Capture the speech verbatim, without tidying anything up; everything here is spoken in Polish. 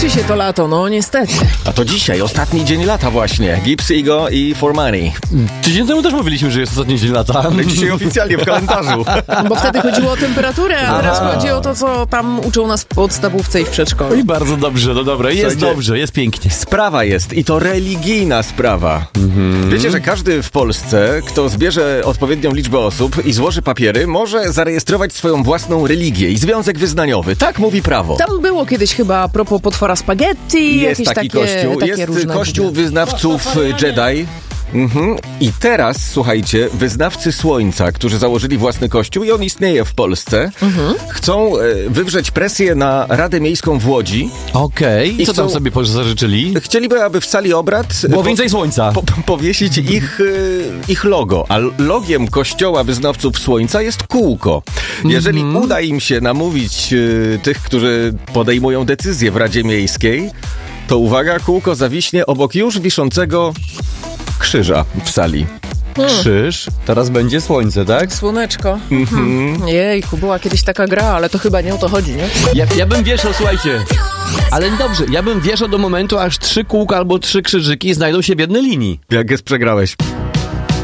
Kończy się to lato, no niestety. A to dzisiaj, ostatni dzień lata właśnie. Gibbs, Ego i For Money. Tydzień temu też mówiliśmy, że jest ostatni dzień lata. Ale dzisiaj oficjalnie w kalendarzu. Bo wtedy chodziło o temperaturę, a teraz Aha. chodzi o to, co tam uczą nas w podstawówce i w przedszkolu. I bardzo dobrze, no dobra, jest Słuchajcie, dobrze, jest pięknie. Sprawa jest i to religijna sprawa. Mhm. Wiecie, że każdy w Polsce, kto zbierze odpowiednią liczbę osób i złoży papiery, może zarejestrować swoją własną religię i związek wyznaniowy. Tak mówi prawo. Tam było kiedyś chyba a propos potwora spaghetti, Jest jakieś taki takie, kościół, takie jest różne kościół dziwne. wyznawców Jedi. Mhm. I teraz, słuchajcie, wyznawcy Słońca, którzy założyli własny kościół i on istnieje w Polsce, mhm. chcą e, wywrzeć presję na Radę Miejską w Łodzi. Okej, okay. Co chcą... tam sobie zażyczyli? Chcieliby, aby w sali obrad było więcej słońca. Po, po, powiesić ich, e, ich logo, a logiem kościoła wyznawców Słońca jest kółko. Jeżeli mm-hmm. uda im się namówić e, tych, którzy podejmują decyzje w Radzie Miejskiej, to uwaga, kółko zawiśnie obok już wiszącego krzyża w sali. Hmm. Krzyż, teraz będzie słońce, tak? Słoneczko. Mhm. Jejku, była kiedyś taka gra, ale to chyba nie o to chodzi, nie? Ja, ja bym wieszał, słuchajcie, ale dobrze, ja bym wieszał do momentu, aż trzy kółka albo trzy krzyżyki znajdą się w jednej linii. Jak jest przegrałeś?